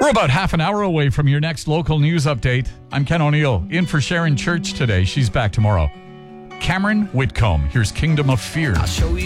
We're about half an hour away from your next local news update. I'm Ken O'Neill, in for Sharon Church today. She's back tomorrow. Cameron Whitcomb, here's Kingdom of Fear. I'll show you.